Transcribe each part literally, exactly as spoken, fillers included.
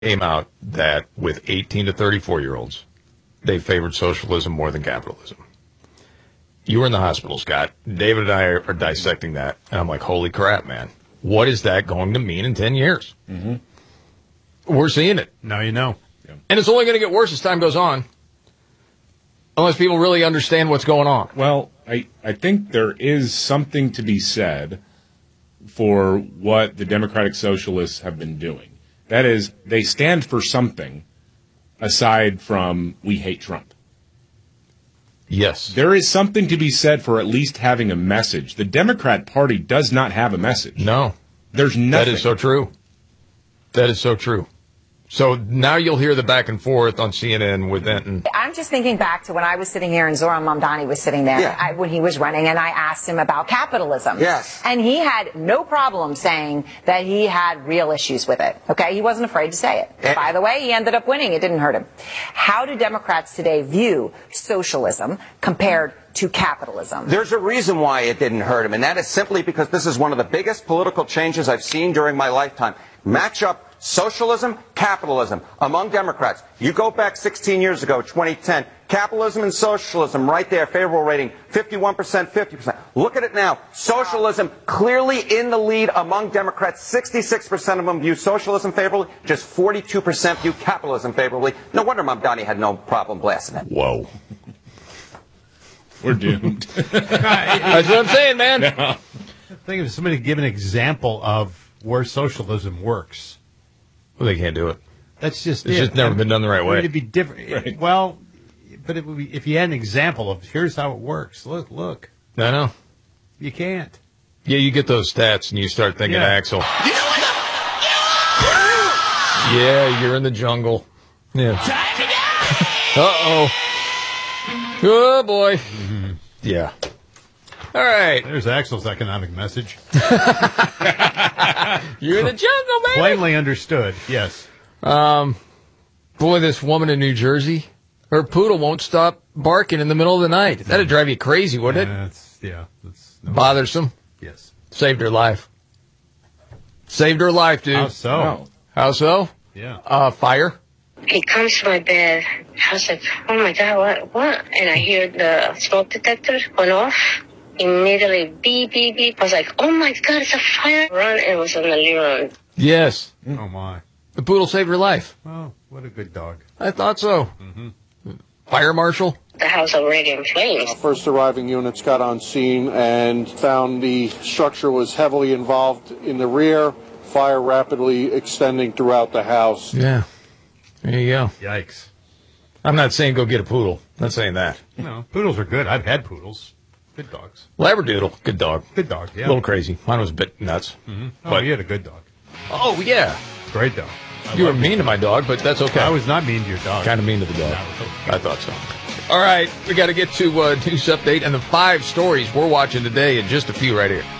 came out that with eighteen to thirty-four-year-olds, they favored socialism more than capitalism. You were in the hospital, Scott. David and I are, are dissecting that, and I'm like, holy crap, man. What is that going to mean in ten years? Mm-hmm. We're seeing it. Now you know. Yeah. And it's only going to get worse as time goes on, unless people really understand what's going on. Well, I, I think there is something to be said for what the Democratic Socialists have been doing. That is, they stand for something aside from we hate Trump. Yes. There is something to be said for at least having a message. The Democrat Party does not have a message. No. There's nothing. That is so true. That is so true. So now you'll hear the back and forth on C N N with Enton. I'm just thinking back to when I was sitting here and Zoran Mamdani was sitting there Yeah. I, when he was running, and I asked him about capitalism. Yes. And he had no problem saying that he had real issues with it. Okay? He wasn't afraid to say it. Eh. By the way, he ended up winning. It didn't hurt him. How do Democrats today view socialism compared to capitalism? There's a reason why it didn't hurt him, and that is simply because this is one of the biggest political changes I've seen during my lifetime. Match up socialism, capitalism among Democrats. You go back sixteen years ago, twenty ten, capitalism and socialism right there, favorable rating, fifty-one percent, fifty percent. Look at it now. Socialism clearly in the lead among Democrats. sixty-six percent of them view socialism favorably, just forty-two percent view capitalism favorably. No wonder Mamdani had no problem blasting it. Whoa. We're doomed. That's what I'm saying, man. No. Think of somebody give an example of where socialism works. Well, they can't do it. That's just It's it. just never been done the right way. It'd be different. Right. Well, but it would be, if you had an example of here's how it works. Look, look. I know. You can't. Yeah, you get those stats and you start thinking, Yeah. Axel. Yeah, you're in the jungle. Yeah. Uh-oh. Oh, boy. Mm-hmm. Yeah. All right. There's Axel's economic message. You're in the jungle, baby. Plainly understood. Yes. Um, boy, this woman in New Jersey, her poodle won't stop barking in the middle of the night. That'd drive you crazy, wouldn't it? That's, yeah. That's, no, Bothersome. yes. Saved her life. Saved her life, dude. How so? No. How so? Yeah. Uh, fire. He comes to my bed. I was like, oh my God, what, what? And I hear the smoke detector went off. Immediately, beep, beep, beep. I was like, oh my God, it's a fire. Run, and it was in the living room. Yes. Oh, my. The poodle saved her life. Oh, what a good dog. I thought so. Mm-hmm. Fire marshal. The house already in flames. First arriving units got on scene and found the structure was heavily involved in the rear, fire rapidly extending throughout the house. Yeah. There you go. Yikes. I'm not saying go get a poodle. Not saying that. No, poodles are good. I've had poodles. Good dogs. Labradoodle. Good dog. Good dog, yeah. A little crazy. Mine was a bit nuts. Mm-hmm. Oh, But- you had a good dog. Oh, yeah. Great dog. I You were love mean your to my dog, but that's okay. I was not mean to your dog. kind of mean to the dog. No, it was okay. I thought so. All right, we got to get to uh, news update and the five stories we're watching today in just a few right here.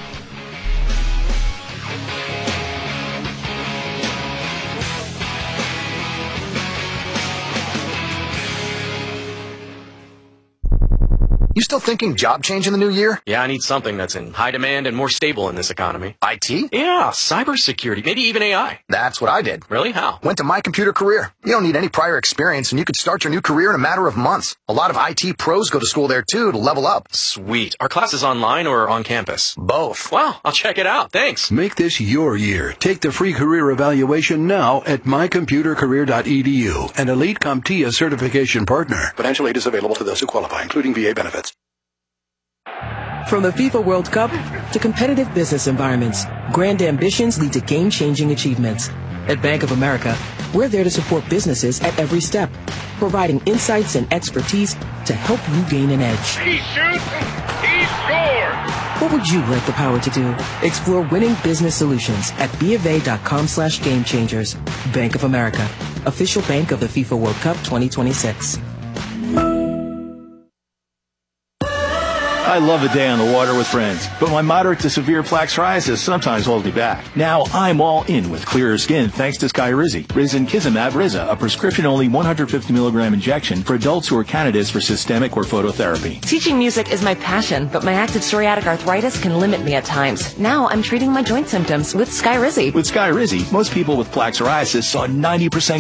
You still thinking job change in the new year? Yeah, I need something that's in high demand and more stable in this economy. I T? Yeah, cybersecurity, maybe even A I. That's what I did. Really? How? Went to My Computer Career. You don't need any prior experience, and you could start your new career in a matter of months. A lot of I T pros go to school there, too, to level up. Sweet. Are classes online or on campus? Both. Wow, I'll check it out. Thanks. Make this your year. Take the free career evaluation now at my computer career dot e d u, an Elite CompTIA certification partner. Financial aid is available to those who qualify, including V A benefits. From the FIFA World Cup to competitive business environments, grand ambitions lead to game-changing achievements. At Bank of America, we're there to support businesses at every step, providing insights and expertise to help you gain an edge. He shoots, he scores! What would you like the power to do? Explore winning business solutions at BofA.com slash game changers. Bank of America, official bank of the FIFA World Cup twenty twenty-six. I love a day on the water with friends, but my moderate to severe plaque psoriasis sometimes holds me back. Now I'm all in with clearer skin thanks to Skyrizi. Risankizumab Riza, a prescription-only one hundred fifty milligram injection for adults who are candidates for systemic or phototherapy. Teaching music is my passion, but my active psoriatic arthritis can limit me at times. Now I'm treating my joint symptoms with Skyrizi. With Skyrizi, most people with plaque psoriasis saw ninety percent